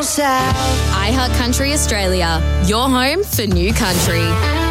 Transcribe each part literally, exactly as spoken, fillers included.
iHeart Country Australia, your home for new country.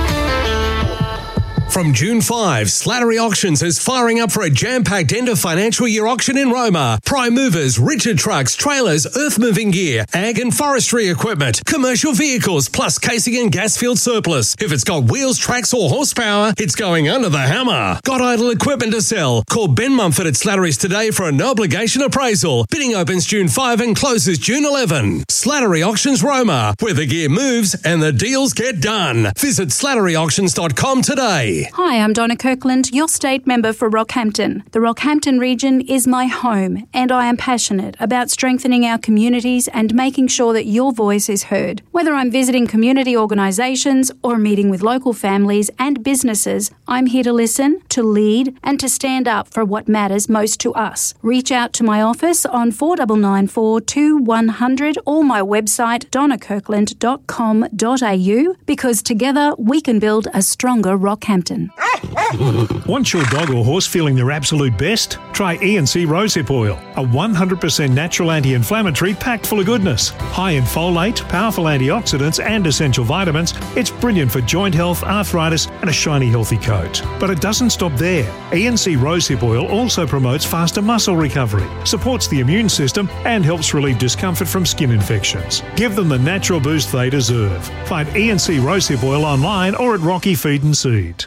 From June fifth, Slattery Auctions is firing up for a jam-packed end of financial year auction in Roma. Prime movers, Richard trucks, trailers, earth-moving gear, ag and forestry equipment, commercial vehicles, plus casing and gas field surplus. If it's got wheels, tracks or horsepower, it's going under the hammer. Got idle equipment to sell? Call Ben Mumford at Slattery's today for a no-obligation appraisal. Bidding opens June fifth and closes June eleventh. Slattery Auctions Roma, where the gear moves and the deals get done. Visit slattery auctions dot com today. Hi, I'm Donna Kirkland, your state member for Rockhampton. The Rockhampton region is my home, and I am passionate about strengthening our communities and making sure that your voice is heard. Whether I'm visiting community organisations or meeting with local families and businesses, I'm here to listen, to lead, and to stand up for what matters most to us. Reach out to my office on four nine nine four, two one zero zero or my website donna kirkland dot com dot a u, because together we can build a stronger Rockhampton. Want your dog or horse feeling their absolute best? Try E and C Rosehip Oil, a one hundred percent natural anti-inflammatory packed full of goodness. High in folate, powerful antioxidants and essential vitamins, it's brilliant for joint health, arthritis and a shiny healthy coat. But it doesn't stop there. E and C Rosehip Oil also promotes faster muscle recovery, supports the immune system and helps relieve discomfort from skin infections. Give them the natural boost they deserve. Find E and C Rosehip Oil online or at Rocky Feed and Seed.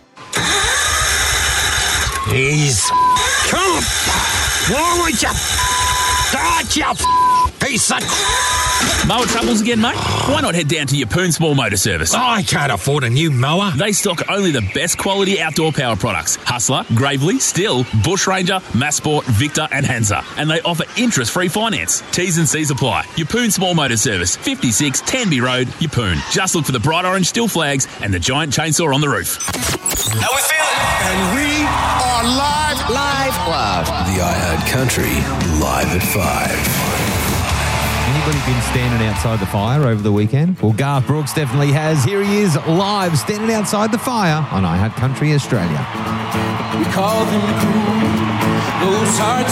He's... Come! Why would you... God, you piece of... Mower troubles again, mate? Why not head down to your Poon Small Motor Service? I can't afford a new mower. They stock only the best quality outdoor power products. Hustler, Gravely, Still, Bush Ranger, Massport, Victor and Hansa. And they offer interest-free finance. T's and C's apply. Your Poon Small Motor Service, fifty-six Tanby Road, Yeppoon. Just look for the bright orange Still flags and the giant chainsaw on the roof. How we feeling? And we are live. Live. Live. The iHeart Country, live at five. Anybody been standing outside the fire over the weekend? Well, Garth Brooks definitely has. Here he is, live, standing outside the fire on iHeart Country Australia. We call them those hearts